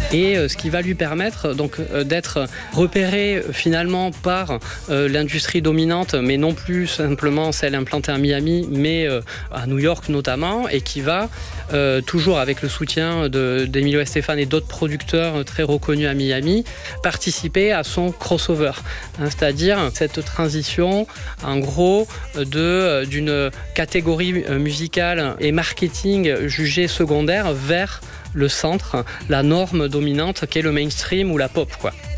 et ce qui va lui permettre donc d'être repéré finalement par l'industrie dominante, mais non plus simplement celle implantée à Miami, mais à New York notamment, et qui va, toujours avec le soutien d'Emilio Estefan et d'autres producteurs très reconnus à Miami, participer à son crossover, c'est-à-dire cette transition en gros d'une catégorie musicale et marketing jugée secondaire vers le centre, la norme dominante qui est le mainstream ou la pop, quoi.